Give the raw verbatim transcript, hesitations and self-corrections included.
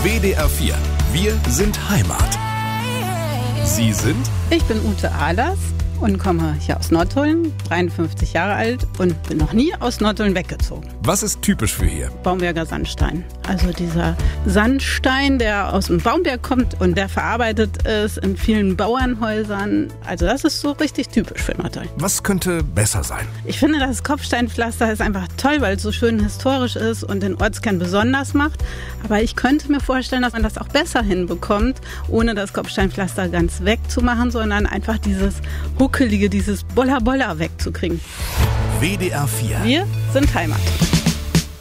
W D R vier. Wir sind Heimat. Sie sind? Ich bin Ute Ahlers und komme hier aus Nottuln, dreiundfünfzig Jahre alt und bin noch nie aus Nottuln weggezogen. Was ist typisch für hier? Baumberger Sandstein. Also dieser Sandstein, der aus dem Baumberg kommt und der verarbeitet ist in vielen Bauernhäusern. Also das ist so richtig typisch für Nottuln. Was könnte besser sein? Ich finde, das Kopfsteinpflaster ist einfach toll, weil es so schön historisch ist und den Ortskern besonders macht. Aber ich könnte mir vorstellen, dass man das auch besser hinbekommt, ohne das Kopfsteinpflaster ganz wegzumachen, sondern einfach dieses Huckelige, dieses Bolla-Bolla wegzukriegen. W D R vier. Wir sind Heimat.